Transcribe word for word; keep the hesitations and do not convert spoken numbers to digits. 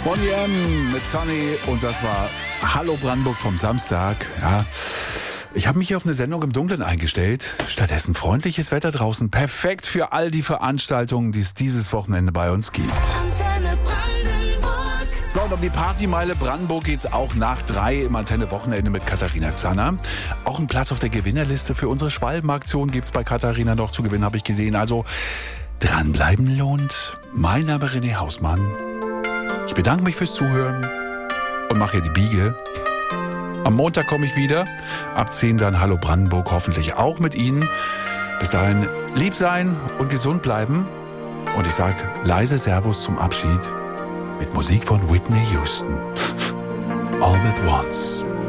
Boney M. mit Sunny und das war Hallo Brandenburg vom Samstag. Ja, ich habe mich hier auf eine Sendung im Dunkeln eingestellt. Stattdessen freundliches Wetter draußen. Perfekt für all die Veranstaltungen, die es dieses Wochenende bei uns gibt. So, und um die Partymeile Brandenburg geht's auch nach drei im Antenne-Wochenende mit Katharina Zanner. Auch einen Platz auf der Gewinnerliste für unsere Schwalbenaktion gibt's bei Katharina noch zu gewinnen, habe ich gesehen. Also dranbleiben lohnt. Mein Name René Hausmann. Ich bedanke mich fürs Zuhören und mache hier die Biege. Am Montag komme ich wieder. Ab zehn dann Hallo Brandenburg, hoffentlich auch mit Ihnen. Bis dahin lieb sein und gesund bleiben. Und ich sage leise Servus zum Abschied mit Musik von Whitney Houston. All at Once.